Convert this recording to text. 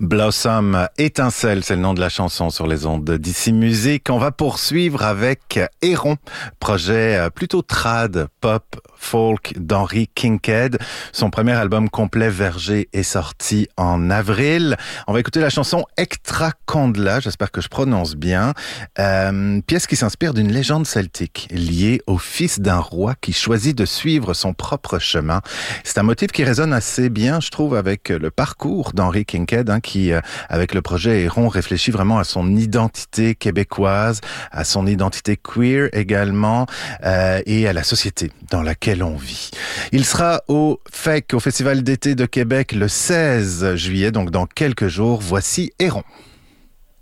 Blossom, Étincelle, c'est le nom de la chanson sur les ondes d'Ici Musique. On va poursuivre avec Héron, projet plutôt trad, pop, folk d'Henry Kincaid. Son premier album complet, Verger, est sorti en avril. On va écouter la chanson Ectra Condla, j'espère que je prononce bien. Pièce qui s'inspire d'une légende celtique liée au fils d'un roi qui choisit de suivre son propre chemin. C'est un motif qui résonne assez bien, je trouve, avec le parcours d'Henry Kincaid, qui, avec le projet Héron, réfléchit vraiment à son identité québécoise, à son identité queer également, et à la société dans laquelle on vit. Il sera au FEC, au Festival d'été de Québec, le 16 juillet, donc dans quelques jours. Voici Héron.